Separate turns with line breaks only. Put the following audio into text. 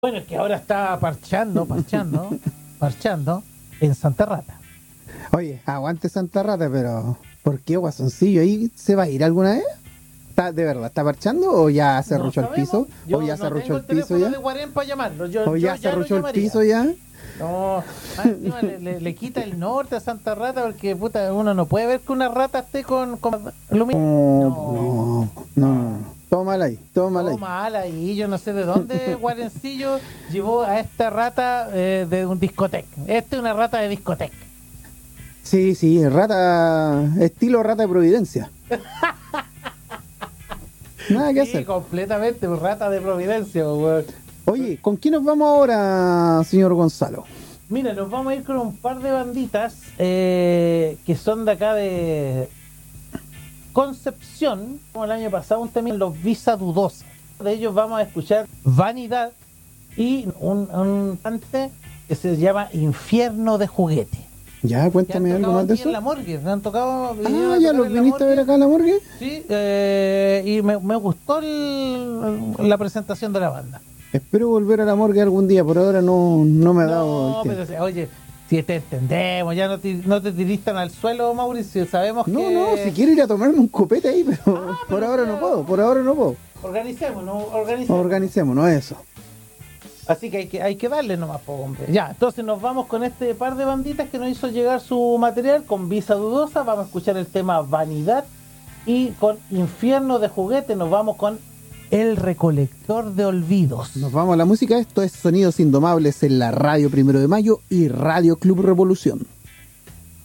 Bueno, es que ahora está parchando en Santa Rata.
Oye, aguante Santa Rata, pero ¿por qué Guasoncillo ahí se va a ir alguna vez? ¿De verdad está parchando o ya se
No
arruchó el
sabemos.
piso?
Yo
¿O ya se
no
arruchó
tengo
el
el
piso
teléfono
ya?
de Guarén para llamarlo.
¿O
Yo
ya se
ya lo
arruchó el
llamaría.
piso ya?
No, más encima le quita el norte a Santa Rata porque puta, uno no puede ver que una rata esté con aluminio.
No. Todo mal ahí, todo mal ahí.
No, mal ahí, yo no sé de dónde Guarencillo llevó a esta rata de un discoteca. Esta es una rata de discoteca.
Sí, rata, estilo rata de Providencia. Nada que
Sí,
hacer.
completamente, rata de Providencia, weón.
Oye, ¿con quién nos vamos ahora, señor Gonzalo?
Mira, nos vamos a ir con un par de banditas que son de acá de Concepción, como el año pasado, un tema en los Visa Dudosa. De ellos vamos a escuchar Vanidad y un cante que se llama Infierno de Juguete.
Ya,
Que
cuéntame
han
algo
tocado
más de
aquí en
eso.
la morgue, han tocado.
Ah, ya los viniste a ver acá a la morgue.
Sí, y me gustó la presentación de la banda.
Espero volver a la morgue algún día, por ahora no me ha dado el
No,
tiempo.
pero oye, si te entendemos, ya no te tiristan al suelo, Mauricio, sabemos que...
No, si quiero ir a tomarme un copete ahí, pero por ahora no puedo.
Organicémonos.
Organicémonos, eso.
Así que hay que darle nomás, po, hombre. Ya, entonces nos vamos con este par de banditas que nos hizo llegar su material con Visa Dudosa. Vamos a escuchar el tema Vanidad y con Infierno de Juguete nos vamos con El Recolector de Olvidos.
Nos vamos a la música. Esto es Sonidos Indomables en la Radio 1 de Mayo y Radio Club Revolución.